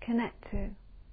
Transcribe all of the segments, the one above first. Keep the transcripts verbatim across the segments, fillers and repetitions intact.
connect to.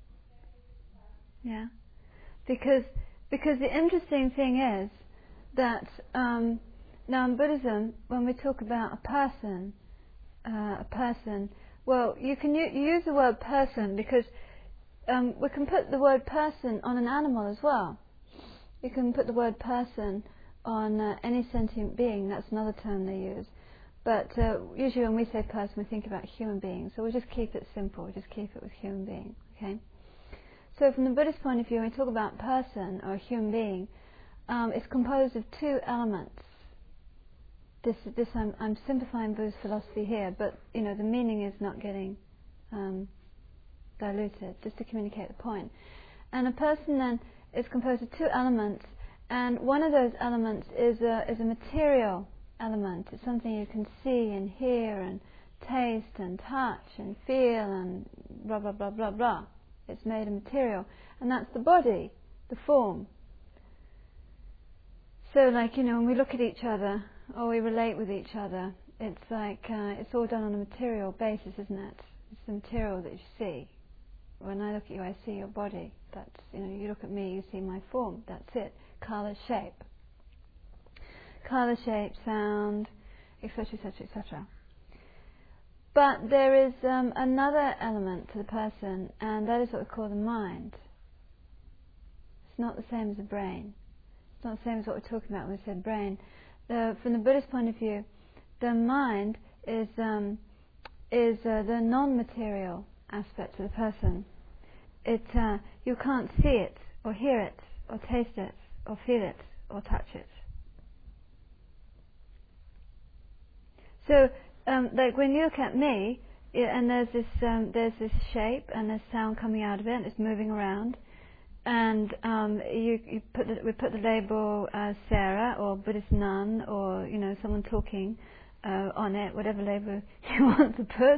Yeah? Because, because the interesting thing is that um, now in Buddhism, when we talk about a person, uh, a person, well, you can u- you use the word person because um, we can put the word person on an animal as well. You can put the word person on uh, any sentient being. That's another term they use. But uh, usually when we say person, we think about human beings. So we'll just keep it simple. We'll just keep it with human being. Okay. So from the Buddhist point of view, when we talk about person or human being, um, it's composed of two elements. This, this I'm, I'm simplifying Buddhist philosophy here, but you know the meaning is not getting um, diluted. Just to communicate the point. And a person then is composed of two elements, and one of those elements is a is a material element. It's something you can see and hear and taste and touch and feel and blah blah blah blah blah. It's made of material, and that's the body, the form. So, like you know, when we look at each other or we relate with each other, it's like uh, it's all done on a material basis, isn't it? It's the material that you see. When I look at you, I see your body. That's, you know, you look at me, you see my form. That's it. Colour, shape. Colour, shape, sound, et cetera, et cetera, et cetera. But there is um, another element to the person, and that is what we call the mind. It's not the same as the brain. It's not the same as what we're talking about when we said brain. The, from the Buddhist point of view, the mind is um, is uh, the non-material aspect of the person. It uh, you can't see it, or hear it, or taste it, or feel it, or touch it. So, um, like when you look at me, and there's this um, there's this shape and there's sound coming out of it, and it's moving around, and um, you, you put the, we put the label uh, Sarah or Buddhist nun or you know someone talking uh, on it, whatever label you want to put.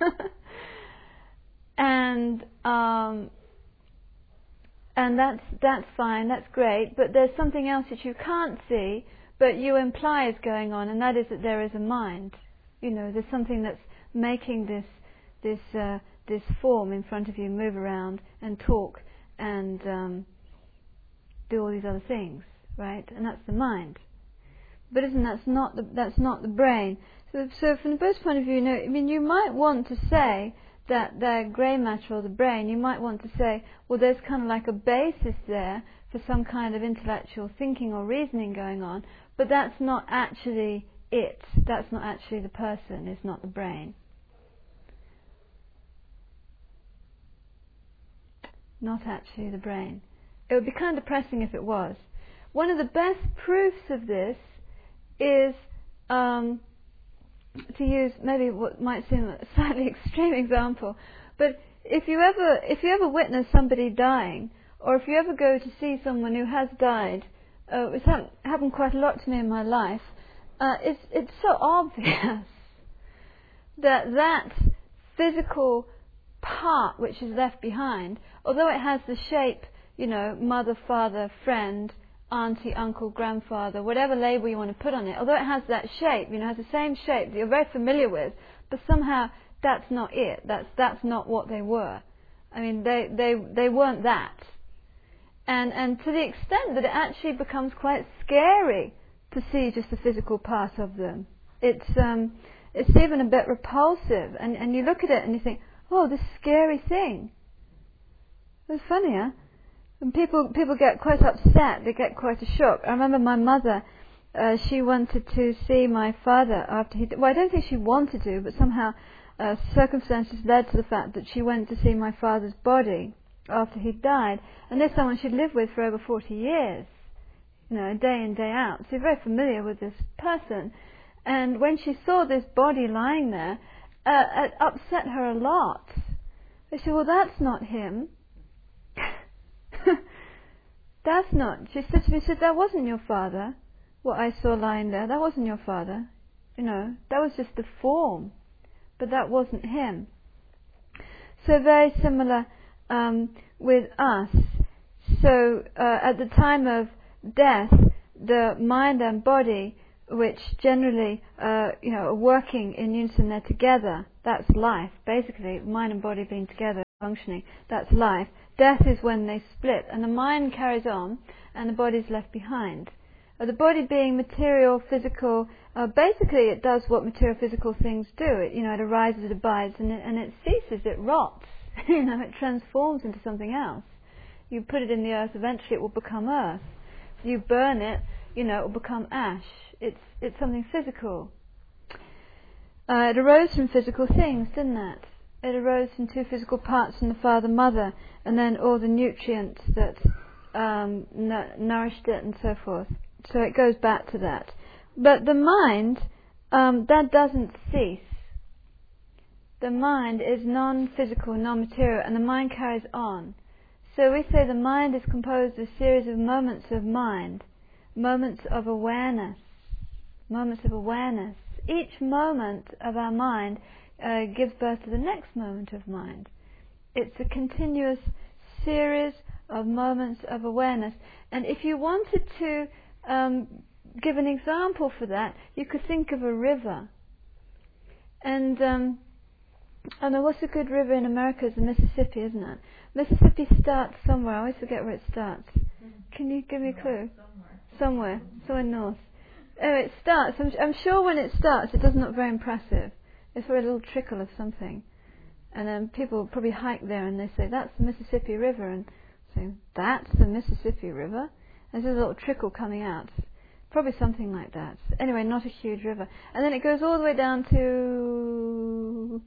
And um, and that's that's fine, that's great. But there's something else that you can't see, but you imply is going on, and that is that there is a mind. You know, there's something that's making this this uh, this form in front of you move around and talk and um, do all these other things, right? And that's the mind. Buddhism, that's not the that's not the brain. So, so from the Buddhist point of view, you know, I mean, you might want to say that the grey matter or the brain, you might want to say, well, there's kind of like a basis there for some kind of intellectual thinking or reasoning going on, but that's not actually it. That's not actually the person. It's not the brain. Not actually the brain. It would be kind of depressing if it was. One of the best proofs of this is um, to use maybe what might seem a slightly extreme example, but if you ever if you ever witness somebody dying, or if you ever go to see someone who has died, uh, it's happened, happened quite a lot to me in my life. Uh, it's it's so obvious that that physical part which is left behind, although it has the shape, you know, mother, father, friend, auntie, uncle, grandfather, whatever label you want to put on it, although it has that shape, you know, has the same shape that you're very familiar with, but somehow that's not it. That's that's not what they were. I mean, they they they weren't that. And and to the extent that it actually becomes quite scary to see just the physical part of them. It's um it's even a bit repulsive, and and you look at it and you think, oh, this scary thing. It's funny, huh? And people people get quite upset. They get quite a shock. I remember my mother. Uh, she wanted to see my father after he. Well, I don't think she wanted to, but somehow uh, circumstances led to the fact that she went to see my father's body after he died. And this someone she'd lived with for over forty years. You know, day in, day out. So you're very familiar with this person. And when she saw this body lying there, uh, it upset her a lot. She said, well, that's not him. That's not. She said to me, she said, that wasn't your father. What I saw lying there, that wasn't your father. You know, that was just the form. But that wasn't him. So very similar um, with us. So uh, at the time of death, the mind and body, which generally uh, you know, are working in unison, they're together. That's life, basically, mind and body being together. functioning. That's life. Death is when they split, and the mind carries on, and the body is left behind. Uh, the body being material, physical, uh, basically it does what material, physical things do. It, you know, it arises, it abides, and it, and it ceases, it rots. You know, it transforms into something else. You put it in the earth, eventually it will become earth. You burn it, you know, it will become ash. It's it's something physical. Uh, it arose from physical things, didn't it? It arose from two physical parts from the father, mother, and then all the nutrients that um, n- nourished it and so forth. So it goes back to that. But the mind, um, that doesn't cease. The mind is non-physical, non-material, and the mind carries on. So we say the mind is composed of a series of moments of mind, moments of awareness, moments of awareness. Each moment of our mind uh, gives birth to the next moment of mind. It's a continuous series of moments of awareness. And if you wanted to um, give an example for that, you could think of a river. And um, I know what's a good river in America is the Mississippi, isn't it? Mississippi starts somewhere. I always forget where it starts. Can you give me a clue? Somewhere. Somewhere. Somewhere north. Oh, it starts. I'm, I'm sure when it starts, it doesn't look very impressive. It's for a little trickle of something. And then people probably hike there and they say, that's the Mississippi River. And say, that's the Mississippi River? And there's a little trickle coming out. Probably something like that. Anyway, not a huge river. And then it goes all the way down to...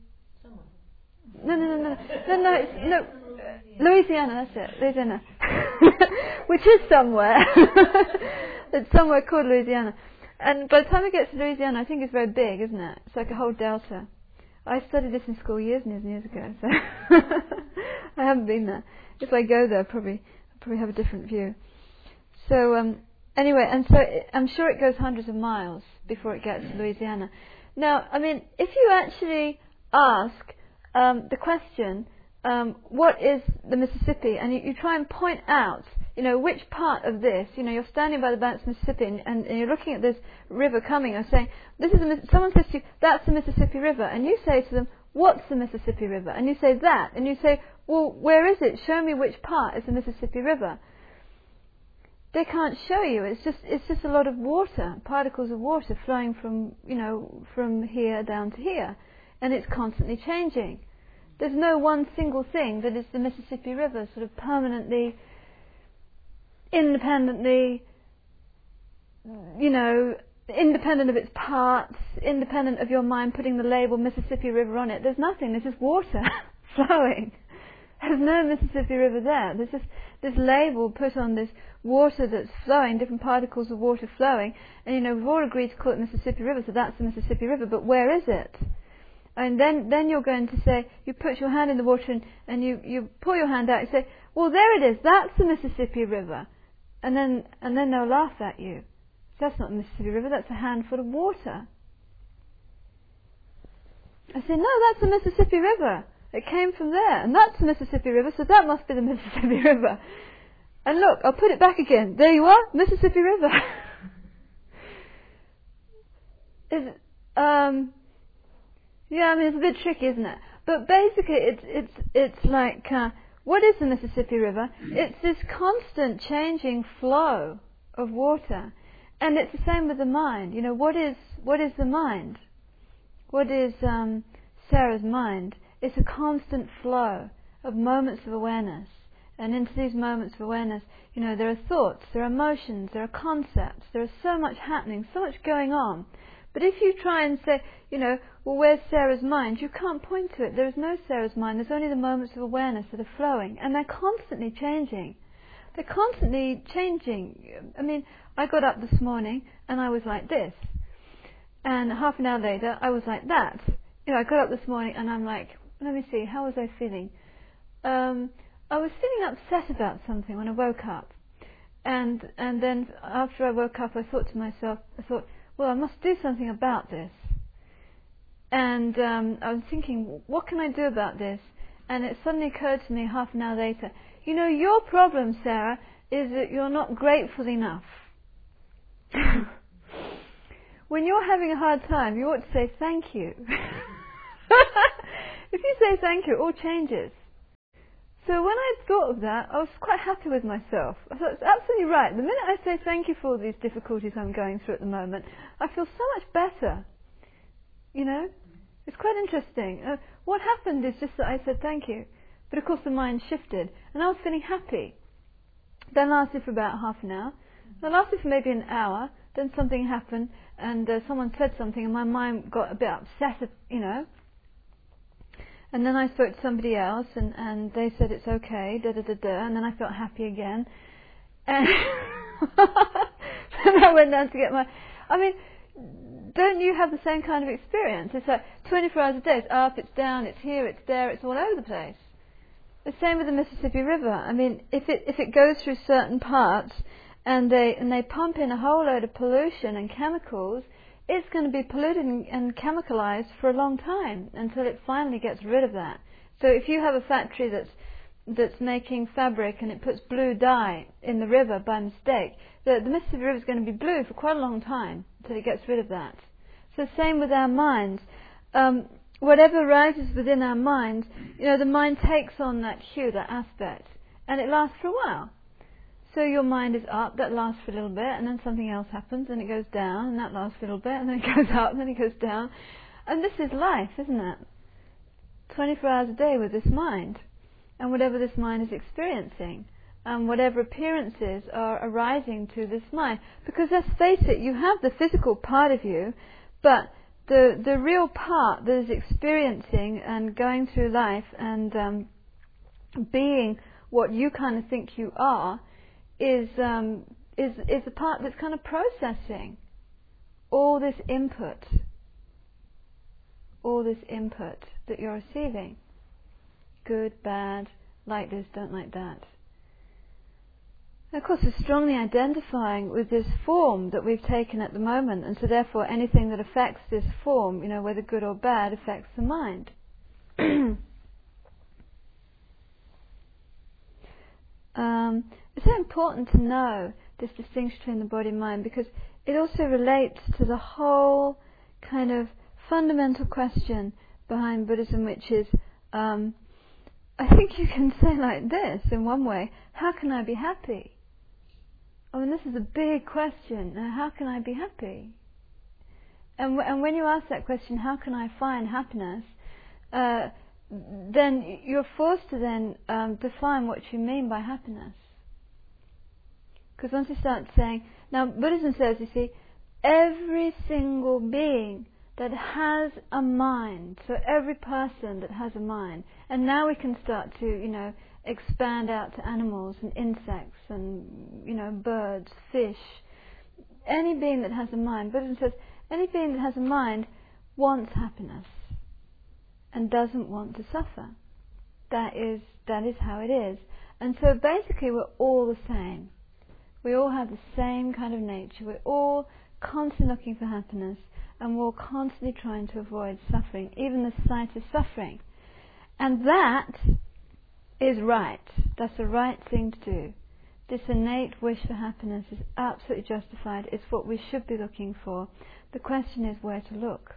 No, no, no, no, no, no, it's, no, Louisiana, that's it, Louisiana. Which is somewhere. It's somewhere called Louisiana. And by the time it gets to Louisiana, I think it's very big, isn't it? It's like a whole delta. I studied this in school years and years and years ago, so I haven't been there. If I go there, probably I'll probably have a different view. So um, anyway, and so it, I'm sure it goes hundreds of miles before it gets to Louisiana. Now, I mean, if you actually ask um, the question, um, what is the Mississippi, and you, you try and point out, you know, which part of this, you know, you're standing by the banks of Mississippi and, and, and you're looking at this river coming and saying, this is the, someone says to you, that's the Mississippi River, and you say to them, what's the Mississippi River? And you say that, and you say, well, where is it? Show me which part is the Mississippi River. They can't show you. It's just it's just a lot of water, particles of water flowing from, you know, from here down to here, and it's constantly changing. There's no one single thing that is the Mississippi River, sort of permanently, independently, you know, independent of its parts, independent of your mind putting the label Mississippi River on it. There's nothing. There's just water flowing. There's no Mississippi River there. There's just this label put on this water that's flowing, different particles of water flowing, and you know, we've all agreed to call it Mississippi River, so that's the Mississippi River, but where is it? And then, then you're going to say, you put your hand in the water and, and you, you pull your hand out and say, well, there it is, that's the Mississippi River. And then, and then they'll laugh at you. That's not the Mississippi River, that's a handful of water. I say, no, that's the Mississippi River. It came from there, and that's the Mississippi River, so that must be the Mississippi River. And look, I'll put it back again. There you are, Mississippi River. Is, um, yeah, I mean, it's a bit tricky, isn't it? But basically, it's it's it's like, uh, what is the Mississippi River? It's this constant changing flow of water, and it's the same with the mind. You know, what is what is the mind? What is um, Sarah's mind? It's a constant flow of moments of awareness. And into these moments of awareness, you know, there are thoughts, there are emotions, there are concepts, there is so much happening, so much going on. But if you try and say, you know, well, where's Sarah's mind? You can't point to it. There is no Sarah's mind. There's only the moments of awareness that are flowing. And they're constantly changing. They're constantly changing. I mean, I got up this morning and I was like this. And half an hour later, I was like that. You know, I got up this morning and I'm like, let me see, how was I feeling? Um, I was feeling upset about something when I woke up. And and then after I woke up, I thought to myself, I thought, well, I must do something about this. And um, I was thinking, what can I do about this? And it suddenly occurred to me half an hour later, you know, your problem, Sarah, is that you're not grateful enough. When you're having a hard time, you ought to say thank you. If you say thank you, it all changes. So when I thought of that, I was quite happy with myself. I thought, it's absolutely right. The minute I say thank you for all these difficulties I'm going through at the moment, I feel so much better. You know? It's quite interesting. Uh, what happened is just that I said thank you. But of course the mind shifted, and I was feeling happy. That lasted for about half an hour. That lasted for maybe an hour. Then something happened, and uh, someone said something, and my mind got a bit upset, you know. And then I spoke to somebody else, and, and they said it's okay, da da da da, and then I felt happy again. And then I went down to get my... I mean, don't you have the same kind of experience? It's like twenty-four hours a day, it's up, it's down, it's here, it's there, it's all over the place. The same with the Mississippi River. I mean, if it if it goes through certain parts, and they and they pump in a whole load of pollution and chemicals, it's going to be polluted and, and chemicalized for a long time until it finally gets rid of that. So if you have a factory that's that's making fabric and it puts blue dye in the river by mistake, the, the Mississippi River is going to be blue for quite a long time until it gets rid of that. So same with our minds. Um, whatever arises within our minds, you know, the mind takes on that hue, that aspect, and it lasts for a while. So your mind is up, that lasts for a little bit, and then something else happens, and it goes down, and that lasts a little bit, and then it goes up, and then it goes down. And this is life, isn't it? twenty-four hours a day with this mind, and whatever this mind is experiencing, and whatever appearances are arising to this mind. Because let's face it, you have the physical part of you, but the the real part that is experiencing and going through life and um, being what you kind of think you are, is um, is is the part that's kind of processing all this input, all this input that you're receiving. Good, bad, like this, don't like that. And of course, we're strongly identifying with this form that we've taken at the moment, and so therefore anything that affects this form, you know, whether good or bad, affects the mind. um, it's so important to know this distinction between the body and mind, because it also relates to the whole kind of fundamental question behind Buddhism, which is, um, I think you can say like this in one way: how can I be happy? I mean, this is a big question. Now, how can I be happy? And, w- and when you ask that question, how can I find happiness? Uh, then you're forced to then um, define what you mean by happiness. Because once you start saying, now Buddhism says, you see, every single being that has a mind, so every person that has a mind, and now we can start to, you know, expand out to animals and insects and, you know, birds, fish, any being that has a mind. Buddhism says any being that has a mind wants happiness and doesn't want to suffer. That is that is how it is. And so basically we're all the same. We all have the same kind of nature. We're all constantly looking for happiness, and we're all constantly trying to avoid suffering, even the slightest suffering. And that is right. That's the right thing to do. This innate wish for happiness is absolutely justified. It's what we should be looking for. The question is where to look.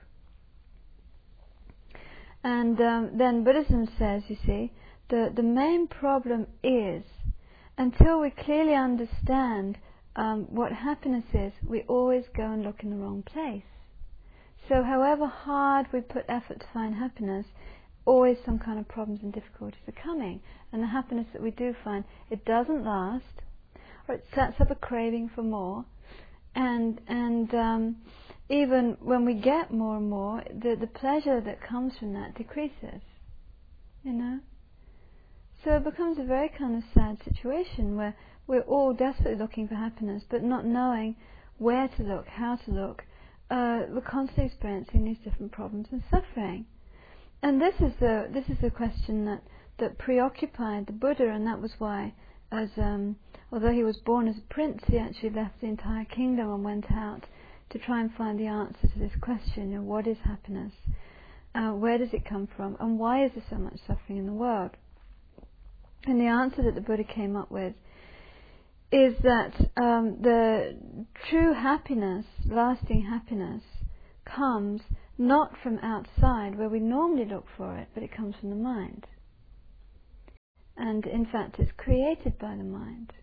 And um, then Buddhism says, you see, the, the main problem is, until we clearly understand um, what happiness is, we always go and look in the wrong place. So however hard we put effort to find happiness, always some kind of problems and difficulties are coming. And the happiness that we do find, it doesn't last, or it sets up a craving for more. And and um, even when we get more and more, the, the pleasure that comes from that decreases. You know? So it becomes a very kind of sad situation where we're all desperately looking for happiness, but not knowing where to look, how to look. Uh, we're constantly experiencing these different problems and suffering. And this is the this is the question that, that preoccupied the Buddha, and that was why, as um, although he was born as a prince, he actually left the entire kingdom and went out to try and find the answer to this question: you know, what is happiness? Uh, where does it come from? And why is there so much suffering in the world? And the answer that the Buddha came up with is that um, the true happiness, lasting happiness, comes not from outside where we normally look for it, but it comes from the mind. and in fact it's created by the mind.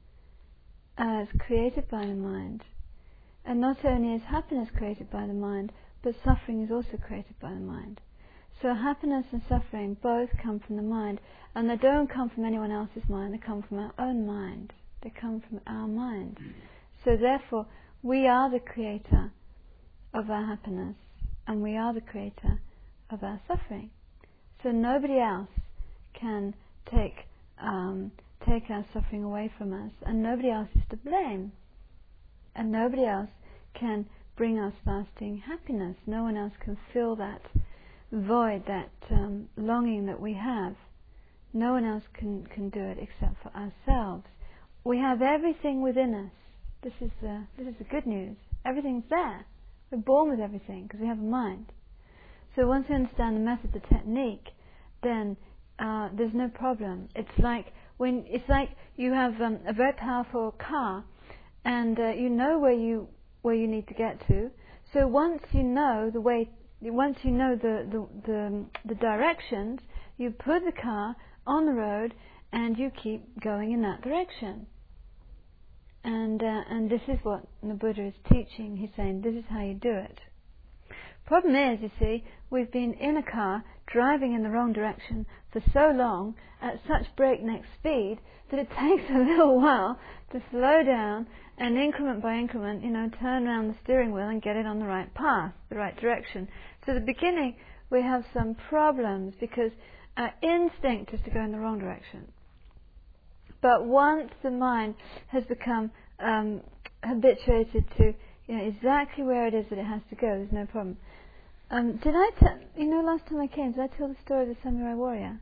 Uh, it's created by the mind. And not only is happiness created by the mind, but suffering is also created by the mind. So happiness and suffering both come from the mind, and they don't come from anyone else's mind, they come from our own mind. They come from our mind. So therefore, we are the creator of our happiness, and we are the creator of our suffering. So nobody else can take um, take our suffering away from us, and nobody else is to blame. And nobody else can bring us lasting happiness. No one else can fill that void, that um, longing that we have. No one else can, can do it except for ourselves. We have everything within us. This is the, this is the good news. Everything's there. We're born with everything because we have a mind. So once we understand the method, the technique, then uh, there's no problem. It's like when it's like you have um, a very powerful car, and uh, you know where you where you need to get to. So once you know the way, once you know the the the, the directions, you put the car on the road and you keep going in that direction. And uh, and this is what the Buddha is teaching. He's saying this is how you do it. Problem is, you see, we've been in a car driving in the wrong direction for so long at such breakneck speed that it takes a little while to slow down and increment by increment, you know, turn around the steering wheel and get it on the right path, the right direction. So at the beginning we have some problems because our instinct is to go in the wrong direction. But once the mind has become um, habituated to, you know, exactly where it is that it has to go, there's no problem. Um, did I tell, you know, last time I came, did I tell the story of the samurai warrior?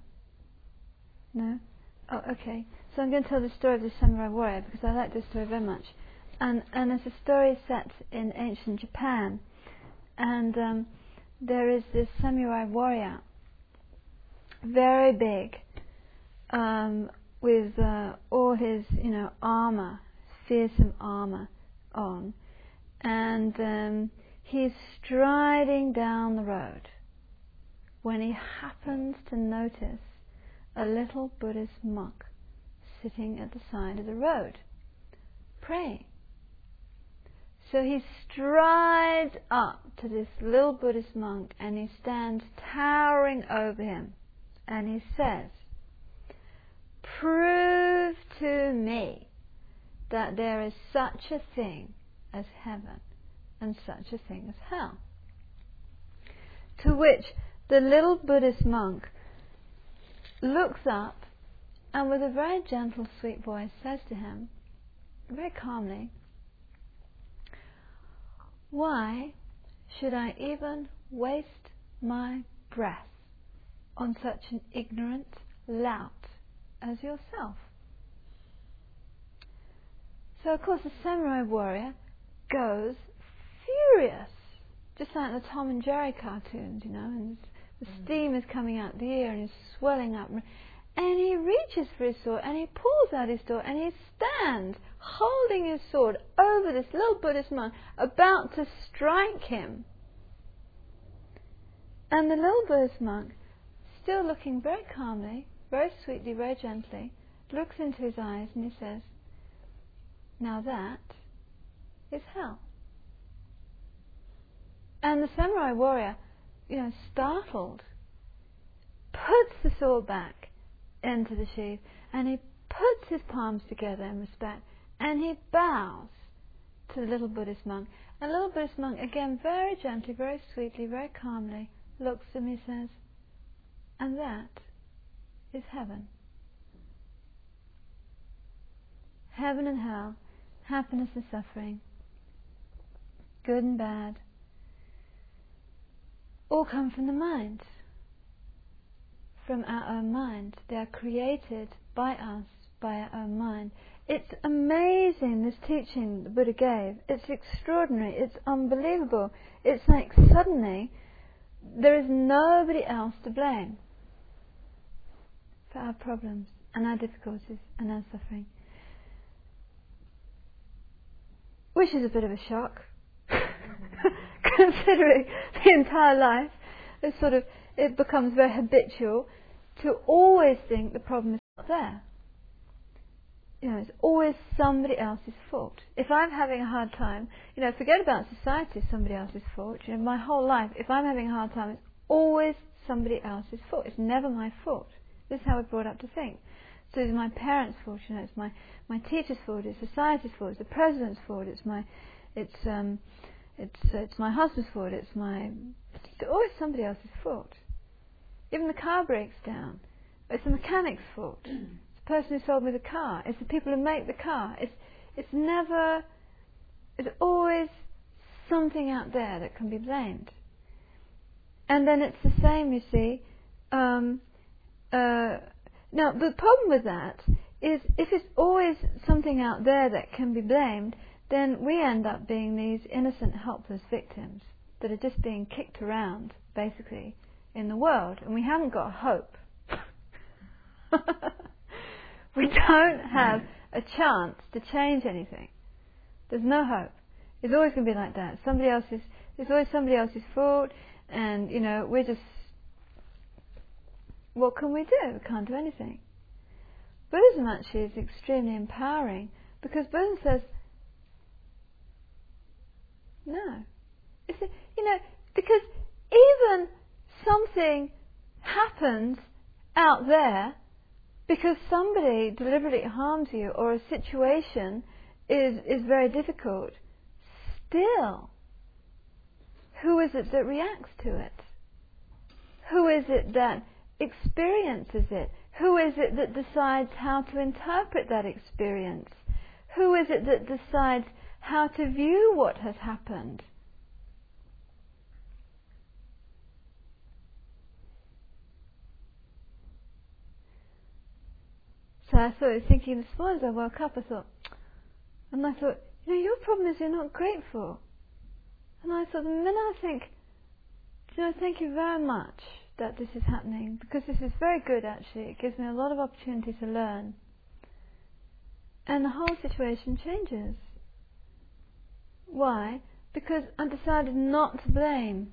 No? Oh, okay. So I'm going to tell the story of the samurai warrior because I like this story very much. And and it's a story set in ancient Japan. And um, there is this samurai warrior, very big, um, with uh, all his, you know, armour, fearsome armour on. And um, he's striding down the road when he happens to notice a little Buddhist monk sitting at the side of the road, praying. So he strides up to this little Buddhist monk and he stands towering over him and he says, "Prove to me that there is such a thing as heaven and such a thing as hell." To which the little Buddhist monk looks up and with a very gentle, sweet voice says to him, very calmly, "Why should I even waste my breath on such an ignorant lout as yourself?" So of course the samurai warrior goes furious, just like the Tom and Jerry cartoons, you know, and the steam is coming out the ear and he's swelling up, and he reaches for his sword and he pulls out his sword and he stands holding his sword over this little Buddhist monk about to strike him. And the little Buddhist monk, still looking very calmly, very sweetly, very gently, looks into his eyes and he says, "Now that is hell." And the samurai warrior, you know, startled, puts the sword back into the sheath and he puts his palms together in respect and he bows to the little Buddhist monk. And the little Buddhist monk, again, very gently, very sweetly, very calmly, looks at him and says, "And that is heaven." Heaven and hell, happiness and suffering, good and bad, all come from the mind, from our own mind. They are created by us, by our own mind. It's amazing, this teaching the Buddha gave. It's extraordinary. It's unbelievable. It's like suddenly there is nobody else to blame for our problems and our difficulties and our suffering. Which is a bit of a shock, considering the entire life. It's sort of, it becomes very habitual, to always think the problem is not there. You know, it's always somebody else's fault. If I'm having a hard time, you know, forget about society, it's somebody else's fault. You know, my whole life, if I'm having a hard time, it's always somebody else's fault. It's never my fault. This is how we're brought up to think. So it's my parents' fault, you know, it's my, my teacher's fault, it's society's fault, it's the president's fault, it's my, it's um, it's uh, it's my husband's fault, it's my, it's always somebody else's fault. Even the car breaks down, it's the mechanic's fault. It's the person who sold me the car. It's the people who make the car. It's it's never, it's always something out there that can be blamed. And then it's the same, you see. Um, uh, now, the problem with that is if it's always something out there that can be blamed, then we end up being these innocent, helpless victims that are just being kicked around, basically, in the world. And we haven't got hope. We don't have a chance to change anything. There's no hope. It's always going to be like that. Somebody else's, it's always somebody else's fault, and, you know, we're just, what can we do? We can't do anything. Buddhism actually is extremely empowering, because Buddhism says, no. It's a, you know, because even something happens out there because somebody deliberately harms you, or a situation is is very difficult, still, who is it that reacts to it? Who is it that experiences it? Who is it that decides how to interpret that experience? Who is it that decides how to view what has happened? So I thought, thinking this morning as I woke up, I thought, and I thought, you know, your problem is you're not grateful. And I thought, the minute I think, you know, thank you very much that this is happening, because this is very good actually. It gives me a lot of opportunity to learn. And the whole situation changes. Why? Because I decided not to blame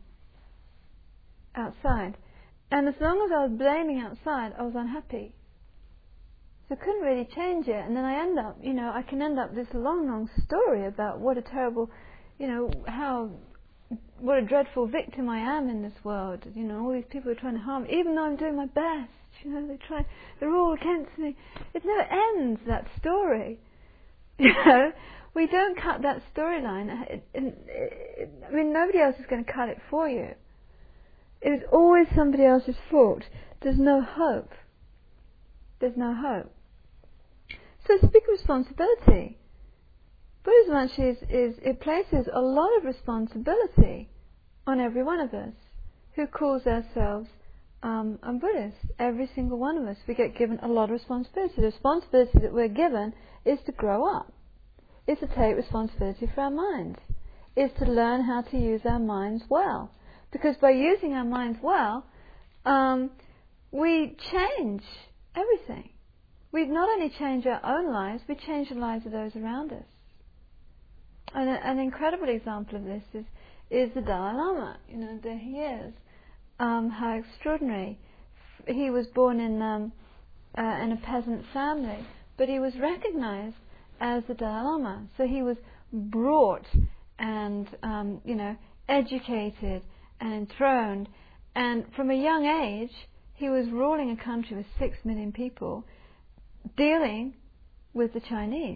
outside. And as long as I was blaming outside, I was unhappy. So I couldn't really change it, and then I end up, you know, I can end up this long, long story about what a terrible, you know, how, what a dreadful victim I am in this world. You know, all these people are trying to harm me, even though I'm doing my best. You know, they try, they're all against me. It never ends, that story. You know, we don't cut that storyline. It, it, it, I mean, nobody else is going to cut it for you. It is always somebody else's fault. There's no hope. There's no hope. So it's a big responsibility. Buddhism actually is, is, it places a lot of responsibility on every one of us who calls ourselves um, a Buddhist. Every single one of us, we get given a lot of responsibility. The responsibility that we're given is to grow up, is to take responsibility for our minds, is to learn how to use our minds well. Because by using our minds well, um, we change everything. We not only change our own lives, we change the lives of those around us. And a, an incredible example of this is, is the Dalai Lama. You know, there he is. Um, how extraordinary. He was born in um, uh, in a peasant family, but he was recognized as the Dalai Lama. So he was brought and, um, you know, educated and enthroned. And from a young age, he was ruling a country with six million people, dealing with the Chinese.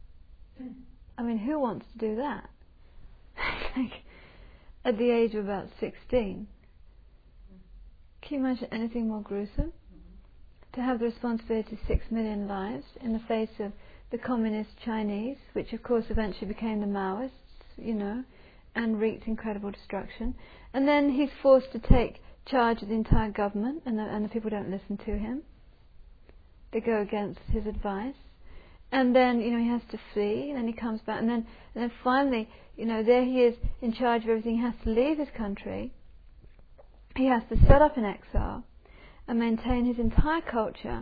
I mean, who wants to do that? Like, at the age of about sixteen. Can you imagine anything more gruesome? To have the responsibility of six million lives in the face of the communist Chinese, which of course eventually became the Maoists, you know, and wreaked incredible destruction. And then he's forced to take charge of the entire government, and the, and the people don't listen to him. They go against his advice. And then, you know, he has to flee, and then he comes back, and then, and then finally, you know, there he is in charge of everything. He has to leave his country. He has to set up in exile and maintain his entire culture.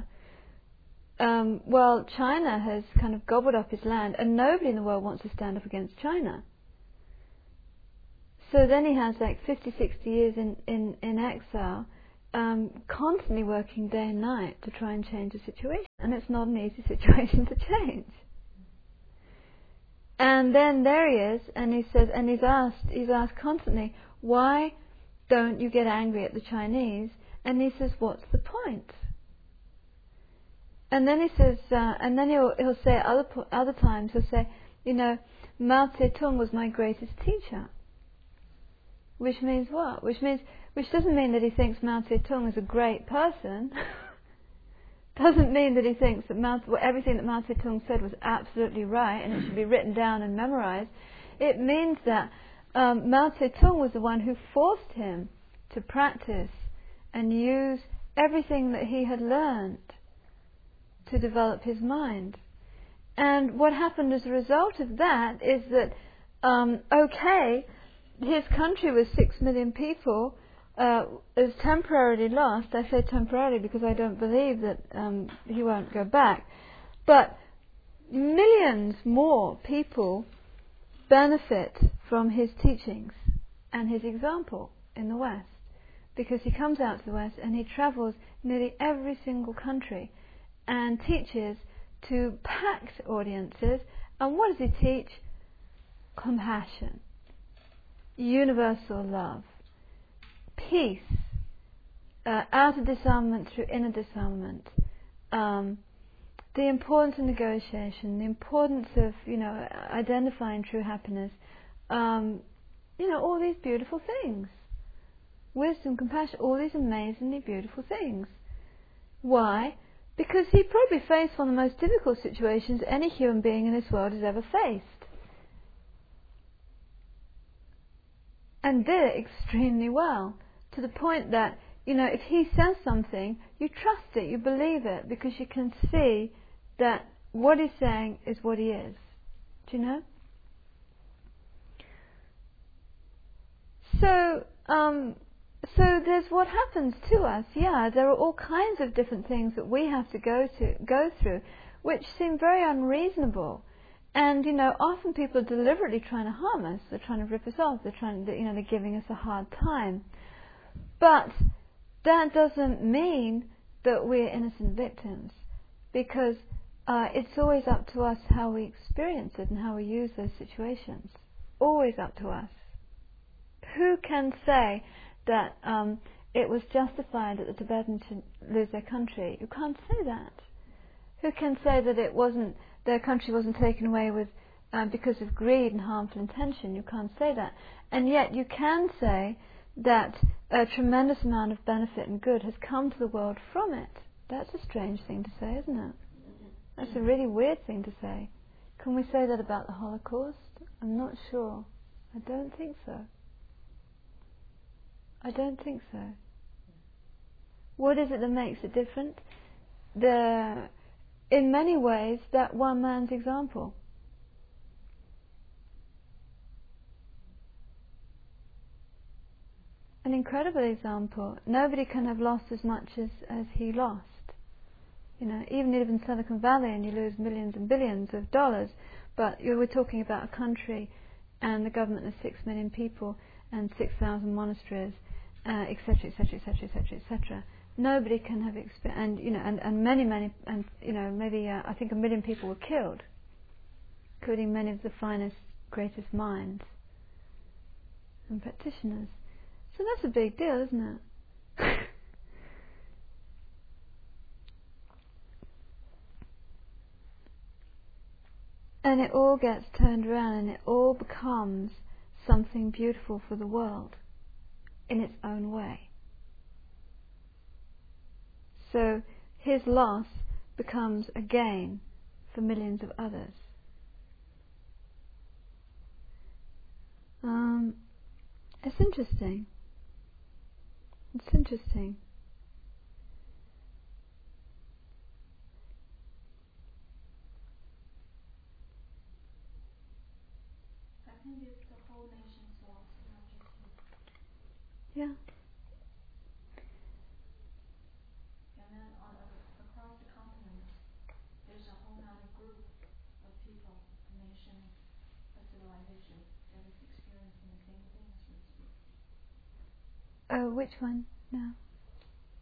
Um, well, China has kind of gobbled up his land, and nobody in the world wants to stand up against China. So then he has like fifty, sixty years in, in, in exile, um, constantly working day and night to try and change the situation, and it's not an easy situation to change. And then there he is, and he says, and he's asked, he's asked constantly, why don't you get angry at the Chinese? And he says, what's the point? And then he says, uh, and then he'll he'll say other po- other times he'll say, you know, Mao Zedong was my greatest teacher. Which means what? Which means which doesn't mean that he thinks Mao Zedong is a great person. Doesn't mean that he thinks that Mao, well, everything that Mao Zedong said was absolutely right and it should be written down and memorized. It means that um, Mao Zedong was the one who forced him to practice and use everything that he had learned to develop his mind. And what happened as a result of that is that, um, okay, his country was six million people, uh, is temporarily lost. I say temporarily because I don't believe that um, he won't go back. But millions more people benefit from his teachings and his example in the West, because he comes out to the West and he travels nearly every single country and teaches to packed audiences. And what does he teach? Compassion, universal love, peace, uh, outer disarmament through inner disarmament, um, the importance of negotiation, the importance of, you know, identifying true happiness, um, you know, all these beautiful things. Wisdom, compassion, all these amazingly beautiful things. Why? Because he probably faced one of the most difficult situations any human being in this world has ever faced. And did it extremely well, to the point that, you know, if he says something, you trust it, you believe it, because you can see that what he's saying is what he is. Do you know? So, um, so there's what happens to us. Yeah, there are all kinds of different things that we have to go to go through, which seem very unreasonable. And, you know, often people are deliberately trying to harm us. They're trying to rip us off. They're trying to, you know, they're giving us a hard time. But that doesn't mean that we're innocent victims, because uh, it's always up to us how we experience it and how we use those situations. Always up to us. Who can say that um, it was justified that the Tibetans should lose their country? You can't say that. Who can say that it wasn't, their country wasn't taken away with um, because of greed and harmful intention? You can't say that. And yet you can say that a tremendous amount of benefit and good has come to the world from it. That's a strange thing to say, isn't it? That's a really weird thing to say. Can we say that about the Holocaust? I'm not sure. I don't think so. I don't think so. What is it that makes it different? The, in many ways, that one man's example. An incredible example. Nobody can have lost as much as, as he lost. You know, even if you live in Silicon Valley and you lose millions and billions of dollars, but you know, we're talking about a country and the government of six million people and six thousand monasteries, et cetera, et cetera, et cetera, et cetera, et cetera. Nobody can have exp- and you know, and, and many, many, and you know, maybe uh, I think a million people were killed, including many of the finest, greatest minds and practitioners. So that's a big deal, isn't it? And it all gets turned around and it all becomes something beautiful for the world in its own way. So his loss becomes a gain for millions of others. Um, it's interesting. It's interesting. I think it's the whole nation's loss, not just him. Yeah. And then on a, across the continent, there's a whole other group of people, a nation, a civilization that is experiencing the same thing, so to speak. Oh, which one now?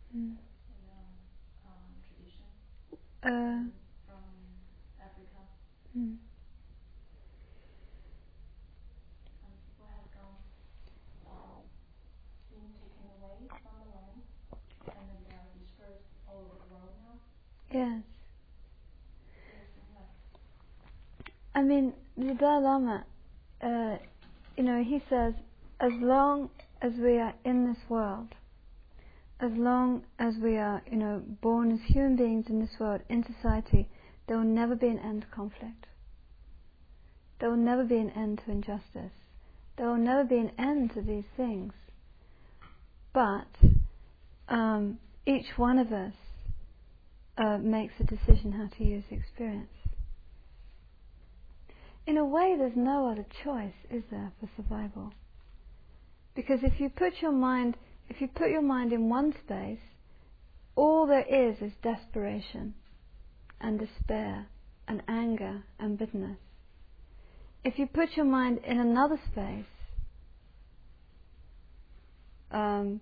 Mm. you know, um, tradition Uh, from Africa. mm. And people have gone, um, being taken away from the land, and then they are dispersed all over the world now. Yes. Yes, and yes. I mean, the Dalai Lama, uh, you know, he says, as long as we are in this world, as long as we are, you know, born as human beings in this world, in society, there will never be an end to conflict. There will never be an end to injustice. There will never be an end to these things. But um, each one of us uh, makes a decision how to use the experience. In a way, there's no other choice, is there, for survival? Because if you put your mind, if you put your mind in one space, all there is is desperation and despair and anger and bitterness. If you put your mind in another space, um,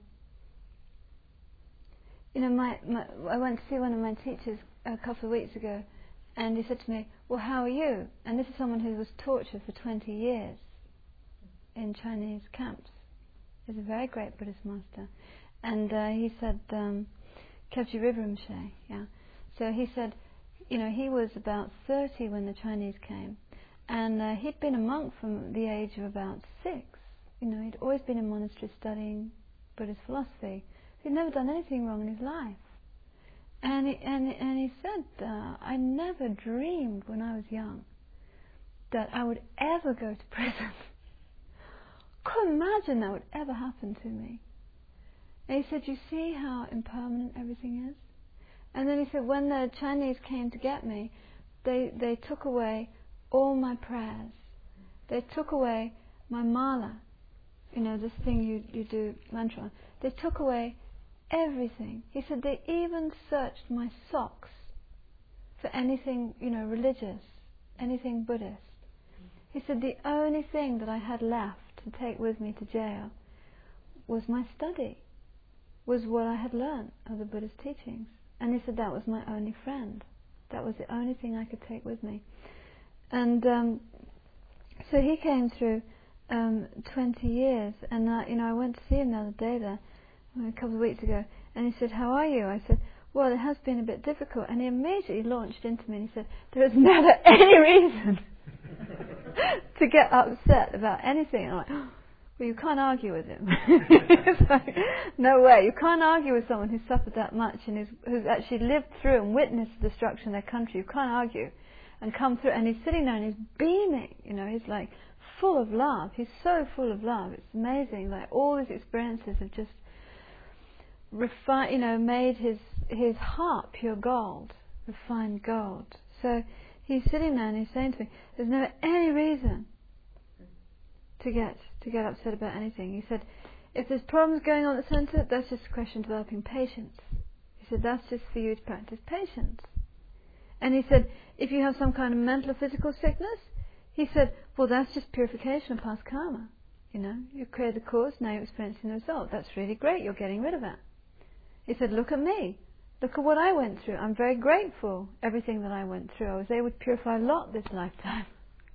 you know, my, my, I went to see one of my teachers a couple of weeks ago, and he said to me, "Well, how are you?" And this is someone who was tortured for twenty years in Chinese camps. He's a very great Buddhist master. And uh, he said, um, Khebji Rinpoche, yeah. So he said, you know, he was about thirty when the Chinese came, and uh, he'd been a monk from the age of about six. You know, he'd always been in monastery studying Buddhist philosophy. He'd never done anything wrong in his life. And he, and, and he said, uh, I never dreamed when I was young that I would ever go to prison. Couldn't imagine that would ever happen to me. And he said, you see how impermanent everything is? And then he said, when the Chinese came to get me, they, they took away all my prayers. They took away my mala, you know, this thing you, you do mantra. They took away everything. He said they even searched my socks for anything, you know, religious, anything Buddhist. He said the only thing that I had left to take with me to jail was my study, was what I had learned of the Buddhist teachings. And he said that was my only friend. That was the only thing I could take with me. And um, so he came through um, twenty years, and uh, you know, I went to see him the other day there, a couple of weeks ago, and he said, how are you? I said, well, it has been a bit difficult. And he immediately launched into me and he said, there is never any reason to get upset about anything. And I'm like, oh, well, you can't argue with him. It's like, no way. You can't argue with someone who's suffered that much and who's, who's actually lived through and witnessed the destruction of their country. You can't argue and come through. And he's sitting there and he's beaming. You know, he's like full of love. He's so full of love. It's amazing. Like all his experiences have just refined, you know, made his his heart pure gold, refined gold. So he's sitting there and he's saying to me, "There's never any reason to get to get upset about anything." He said, "If there's problems going on at the centre, that's just a question of developing patience." He said, "That's just for you to practice patience." And he said, "If you have some kind of mental or physical sickness," he said, "well, that's just purification of past karma. You know, you create the cause, now you're experiencing the result. That's really great. You're getting rid of it." He said, "Look at me. Look at what I went through. I'm very grateful, everything that I went through. I was able to purify a lot this lifetime."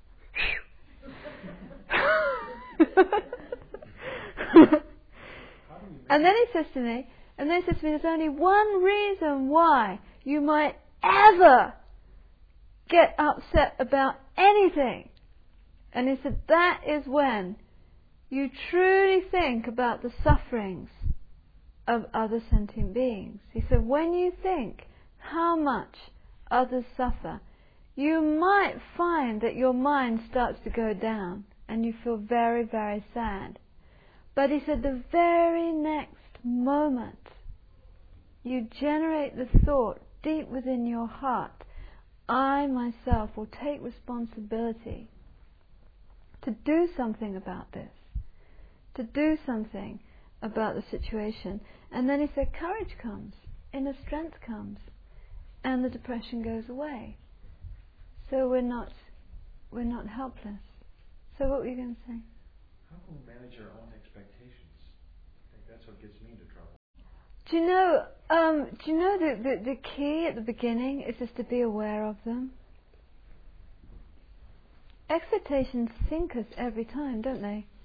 And then he says to me, and then he says to me, there's only one reason why you might ever get upset about anything. And he said, that is when you truly think about the sufferings of other sentient beings. He said, when you think how much others suffer, you might find that your mind starts to go down and you feel very, very sad. But he said, the very next moment you generate the thought deep within your heart, I myself will take responsibility to do something about this, to do something about the situation. And then he said, courage comes, inner strength comes, and the depression goes away. So we're not we're not helpless. So what were you going to say? How can we manage our own expectations? I think that's what gets me into trouble. Do you know? Um, do you know that the, the key at the beginning is just to be aware of them? Excitations sink us every time, don't they?